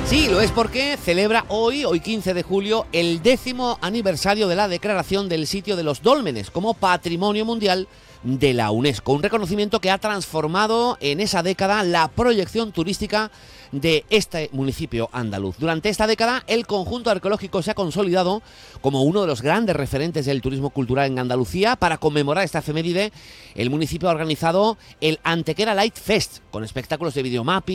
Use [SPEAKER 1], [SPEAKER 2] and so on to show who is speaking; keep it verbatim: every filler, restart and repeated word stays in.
[SPEAKER 1] Sí, lo es porque celebra hoy, hoy quince de julio, el décimo aniversario de la declaración del sitio de los Dólmenes como Patrimonio Mundial de la UNESCO, un reconocimiento que ha transformado en esa década la proyección turística de este municipio andaluz. Durante esta década, el conjunto arqueológico se ha consolidado como uno de los grandes referentes del turismo cultural en Andalucía. Para conmemorar esta efeméride, el municipio ha organizado el Antequera Light Fest, con espectáculos de videomapping,